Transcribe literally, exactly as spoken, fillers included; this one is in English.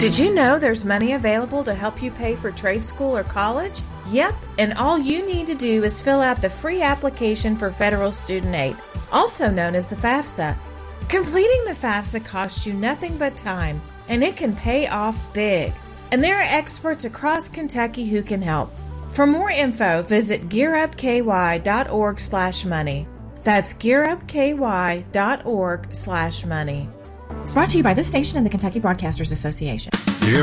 Did you know there's money available to help you pay for trade school or college? Yep, and all you need to do is fill out the free application for federal student aid, also known as the FAFSA. Completing the FAFSA costs you nothing but time, and it can pay off big. And there are experts across Kentucky who can help. For more info, visit gearupky.org slash money. That's gearupky.org slash money. Brought to you by this station and the Kentucky Broadcasters Association.